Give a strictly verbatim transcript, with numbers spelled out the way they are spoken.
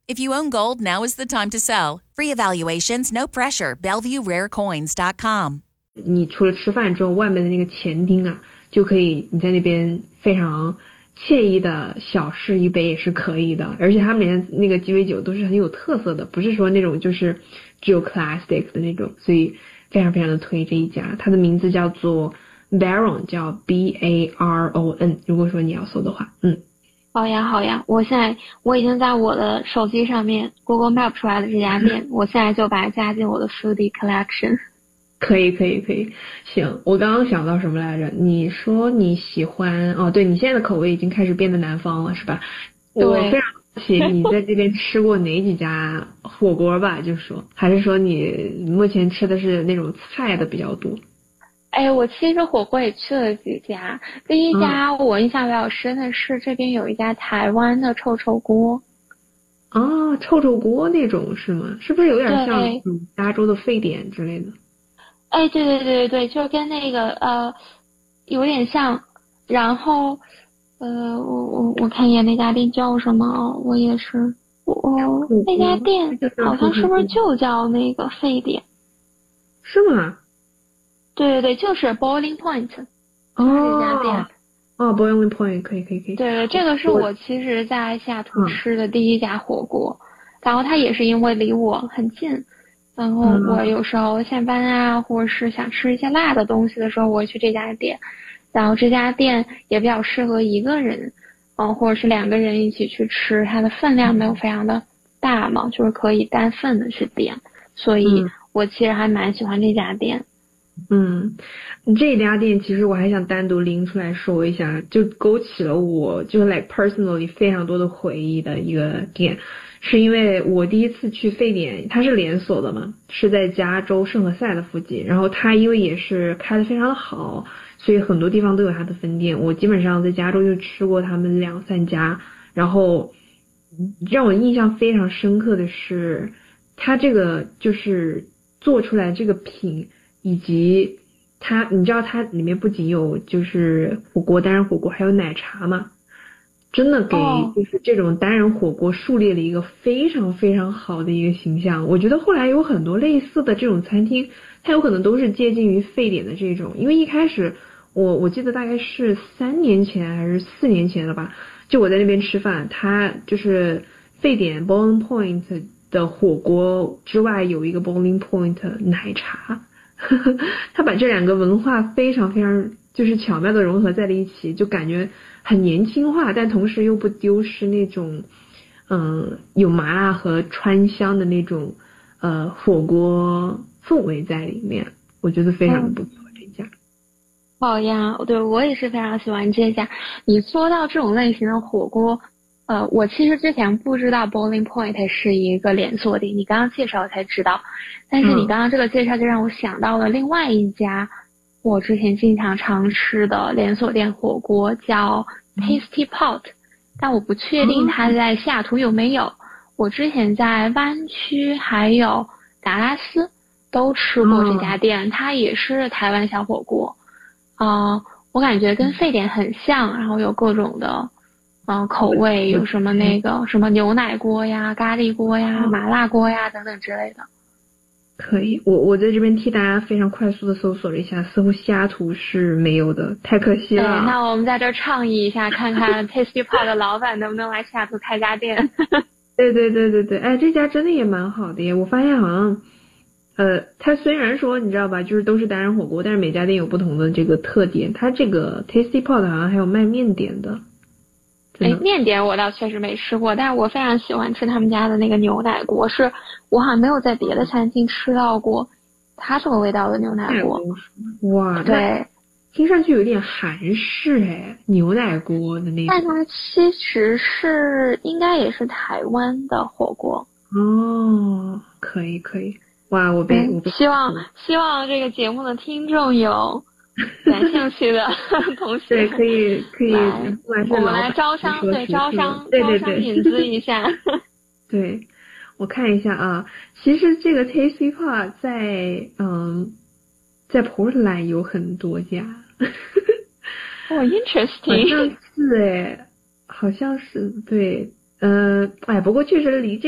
If you own gold, now is the time to sell. Free evaluations, no pressure. Bellevue Rare Coins dot com. 你除了吃饭之后，外面的那个前厅啊，就可以你在那边非常惬意的小试一杯也是可以的。而且他们连那个鸡尾酒都是很有特色的，不是说那种就是只有 classic 的那种，所以非常非常的推这一家。它的名字叫做 Baron， 叫 B A R O N。如果说你要搜的话，嗯。 好呀好呀，我现在我已经在我的手机上面 Google Map 出来的这家店，我现在就把它加进我的 foodie collection。 可以可以可以，行，我刚刚想到什么来着？你说你喜欢哦，对，你现在的口味已经开始变得南方了，是吧？我非常好奇你在这边吃过哪几家火锅吧？就说还是说你目前吃的是那种菜的比较多？ 哎，我其实火锅也去了几家。第一家我印象比较深的是这边有一家台湾的臭臭锅。 哦，臭臭锅那种是吗？是不是有点像嗯加州的沸点之类的？ 哎，对对对对对，就是跟那个呃有点像。然后呃我我我看一眼那家店叫什么，我也是我那家店好像是不是就叫那个沸点？ 是吗？ 对对对，就是 Boiling Point， 哦， 这家店。 哦 ，Boiling Point 可以可以可以。 对对，这个是我其实在西雅图吃的第一家火锅，嗯、然后它也是因为离我很近，然后我有时候下班啊，或者是想吃一些辣的东西的时候，我会去这家店。然后这家店也比较适合一个人，嗯，或者是两个人一起去吃，它的分量没有非常的大嘛，就是可以单份的去点，所以我其实还蛮喜欢这家店。 嗯，这家店其实我还想单独拎出来说一下，就勾起了我就是 like personally 非常多的回忆的一个店，是因为我第一次去沸点，它是连锁的嘛，是在加州圣何塞的附近，然后它因为也是开得非常的好，所以很多地方都有它的分店，我基本上在加州就吃过他们两三家，然后让我印象非常深刻的是，它这个就是做出来这个品。以及它，你知道它里面不仅有就是火锅单人火锅，还有奶茶嘛，真的给就是这种单人火锅树立了一个非常非常好的一个形象。我觉得后来有很多类似的这种餐厅，它有可能都是接近于沸点的这种，因为一开始我我记得大概是三年前还是四年前了吧，就我在那边吃饭，它就是沸点 Bowling Point 的火锅之外有一个 Bowling Point 奶茶。他把这两个文化非常非常就是巧妙的融合在了一起，就感觉很年轻化，但同时又不丢失那种嗯有麻辣和川香的那种呃火锅氛围在里面，我觉得非常的不错、嗯、这家。 好呀，对，我也是非常喜欢这家。你说到这种类型的火锅，呃，我其实之前不知道 Bowling Point 是一个连锁店，你刚刚介绍才知道。但是你刚刚这个介绍就让我想到了另外一家我之前经常常吃的连锁店火锅，叫 Tasty Pot， 但我不确定它在西雅图有没有。我之前在湾区还有达拉斯都吃过这家店，它也是台湾小火锅。呃，我感觉跟沸点很像，然后有各种的嗯、呃，口味，有什么那个什么牛奶锅呀、咖喱锅呀、麻辣锅呀等等之类的。 可以，我我在这边替大家非常快速的搜索了一下，似乎西雅图是没有的，太可惜了。 对，那我们在这儿倡议一下，看看 Tasty Pot 的老板能不能来西雅图开家店。 对对对对对，哎，这家真的也蛮好的耶，我发现好像，呃，它虽然说你知道吧，就是都是单人火锅，但是每家店有不同的这个特点，它这个 Tasty Pot 好像还有卖面点的。 哎，面点我倒确实没吃过，但是我非常喜欢吃他们家的那个牛奶锅，是我好像没有在别的餐厅吃到过它这个味道的牛奶锅。 哇， 对， 听上去有点韩式哎，牛奶锅的那种。 但它其实是应该也是台湾的火锅。 哦，可以可以，哇，我被、嗯、我被希望希望这个节目的听众有感兴趣的同学， 对，可以可以， 我们来招商，对，招商， 对对对， 招商引资一下。 对，我看一下啊，其实这个 Tasty Pot 在嗯，在 Portland 有很多家。 哦 ，interesting， 好像是哎，好像是对，呃，哎，不过确实离这